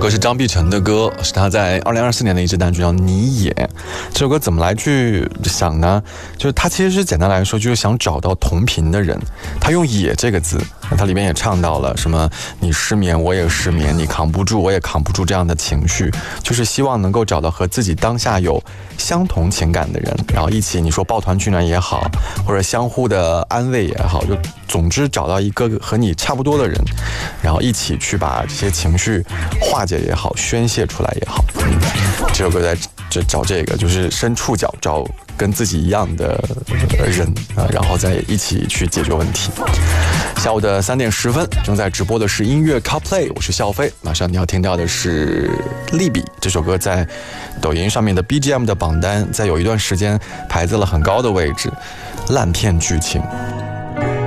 歌是张碧晨的歌，是他在2024年的一支单曲叫《你也》。这首歌怎么来去想呢？就是他其实是简单来说，就是想找到同频的人。他用也这个字，他里面也唱到了什么你失眠我也失眠，你扛不住我也扛不住这样的情绪，就是希望能够找到和自己当下有相同情感的人，然后一起你说抱团取暖也好，或者相互的安慰也好，就总之找到一个和你差不多的人，然后一起去把这些情绪化解也好，宣泄出来也好。这首歌在找这个，就是伸触角找跟自己一样的人啊，然后再一起去解决问题。下午的3点10分，正在直播的是音乐 CarPlay， 我是笑飞。马上你要听到的是利比，这首歌在抖音上面的 BGM 的榜单，在有一段时间排在了很高的位置。烂片剧情。